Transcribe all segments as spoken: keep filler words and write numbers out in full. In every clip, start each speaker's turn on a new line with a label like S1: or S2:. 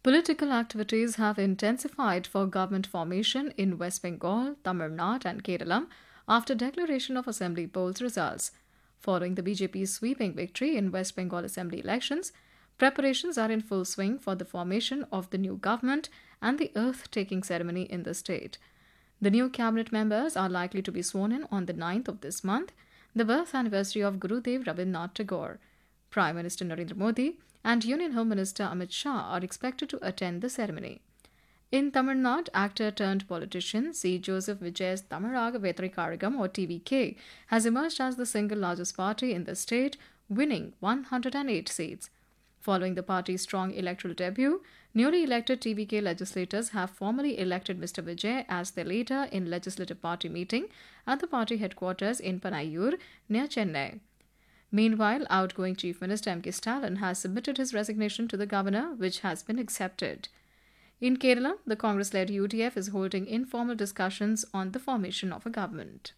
S1: Political activities have intensified for government formation in West Bengal, Tamil Nadu, and Kerala after declaration of assembly polls results. Following the B J P's sweeping victory in West Bengal assembly elections, preparations are in full swing for the formation of the new government and the oath-taking ceremony in the state. The new cabinet members are likely to be sworn in on the ninth of this month, the birth anniversary of Gurudev Rabindranath Tagore. Prime Minister Narendra Modi and Union Home Minister Amit Shah are expected to attend the ceremony. In Tamil Nadu, actor turned politician C. Joseph Vijay's Tamaraga Vetrikaragam or T V K has emerged as the single largest party in the state, winning one hundred eight seats. Following the party's strong electoral debut, newly elected T V K legislators have formally elected Mister Vijay as their leader in legislative party meeting at the party headquarters in Panayur, near Chennai. Meanwhile, outgoing Chief Minister M K Stalin has submitted his resignation to the governor, which has been accepted. In Kerala, the Congress-led U D F is holding informal discussions on the formation of a government.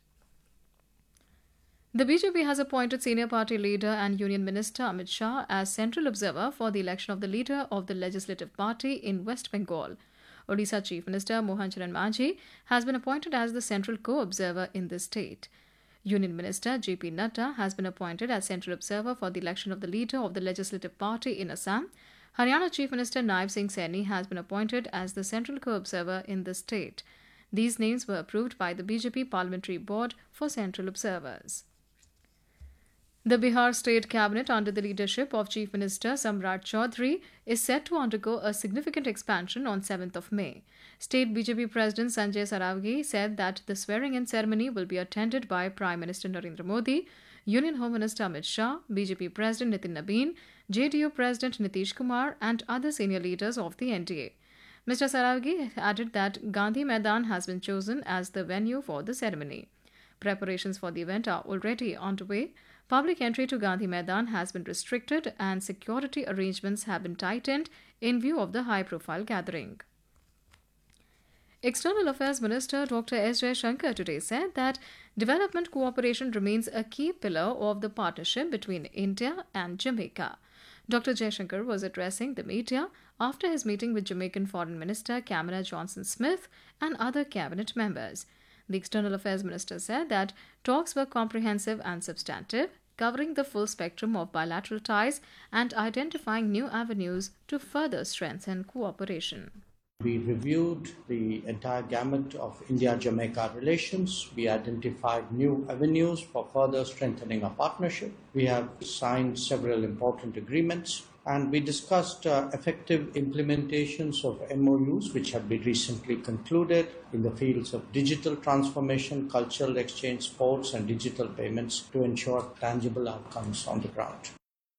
S1: The B J P has appointed senior party leader and Union Minister Amit Shah as central observer for the election of the leader of the Legislative Party in West Bengal. Odisha Chief Minister Mohan Charan Manjhi has been appointed as the central co-observer in the state. Union Minister J P Nadda has been appointed as central observer for the election of the leader of the Legislative Party in Assam. Haryana Chief Minister Naib Singh Saini has been appointed as the central co-observer in the state. These names were approved by the B J P Parliamentary Board for central observers. The Bihar State Cabinet, under the leadership of Chief Minister Samrat Chaudhary, is set to undergo a significant expansion on seventh of May. State B J P President Sanjay Saravgi said that the swearing-in ceremony will be attended by Prime Minister Narendra Modi, Union Home Minister Amit Shah, B J P President Nitin Nabin, J D U President Nitish Kumar, and other senior leaders of the N D A. Mister Saravgi added that Gandhi Maidan has been chosen as the venue for the ceremony. Preparations for the event are already underway. Public entry to Gandhi Maidan has been restricted and security arrangements have been tightened in view of the high-profile gathering. External Affairs Minister Doctor S. Jaishankar today said that development cooperation remains a key pillar of the partnership between India and Jamaica. Doctor Jaishankar was addressing the media after his meeting with Jamaican Foreign Minister Kamala Johnson-Smith and other cabinet members. The External Affairs Minister said that talks were comprehensive and substantive, covering the full spectrum of bilateral ties and identifying new avenues to further strengthen cooperation.
S2: We reviewed the entire gamut of India-Jamaica relations. We identified new avenues for further strengthening our partnership. We have signed several important agreements, and we discussed uh, effective implementations of M O Us which have been recently concluded in the fields of digital transformation, cultural exchange, sports, and digital payments to ensure tangible outcomes on the ground.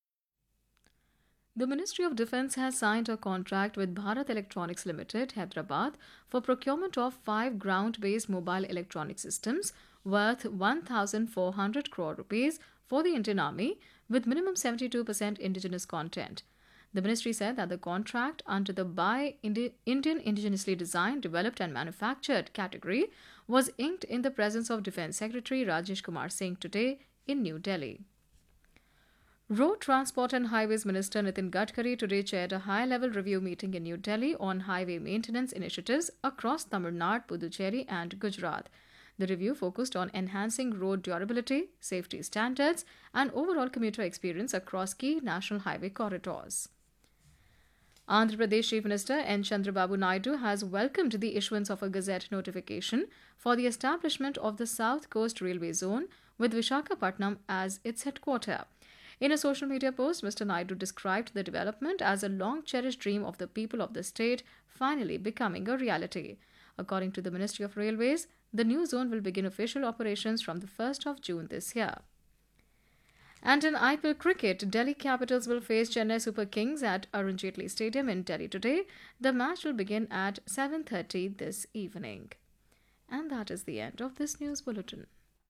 S1: The Ministry of Defence has signed a contract with Bharat Electronics Limited, Hyderabad, for procurement of five ground-based mobile electronic systems worth one thousand four hundred crore rupees for the Indian Army, with minimum seventy-two percent indigenous content. The ministry said that the contract under the Buy Indi- Indian Indigenously Designed, Developed and Manufactured category was inked in the presence of Defence Secretary Rajesh Kumar Singh today in New Delhi. Road Transport and Highways Minister Nitin Gadkari today chaired a high-level review meeting in New Delhi on highway maintenance initiatives across Tamil Nadu, Puducherry and Gujarat. The review focused on enhancing road durability, safety standards and overall commuter experience across key national highway corridors. Andhra Pradesh Chief Minister N. Chandrababu Naidu has welcomed the issuance of a Gazette notification for the establishment of the South Coast Railway Zone with Visakhapatnam as its headquarters. In a social media post, Mister Naidu described the development as a long-cherished dream of the people of the state finally becoming a reality. According to the Ministry of Railways, the new zone will begin official operations from the first of June this year. And in I P L cricket, Delhi Capitals will face Chennai Super Kings at Arun Jaitley Stadium in Delhi today. The match will begin at seven thirty this evening. And that is the end of this news bulletin.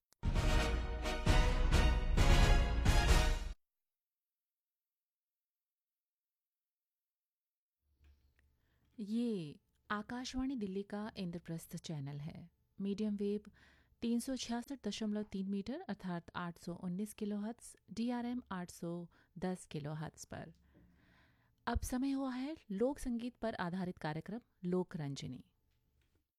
S3: ये आकाशवाणी दिल्ली का Indraprastha channel है। Medium wave तीन सौ छियासठ दशमलव तीन metre अर्थात आठ सौ उन्नीस kilo hertz, D R M आठ सौ दस किलो हर्ट्ज पर। अब समय हुआ है लोक संगीत पर आधारित कार्यक्रम लोक रंजनी।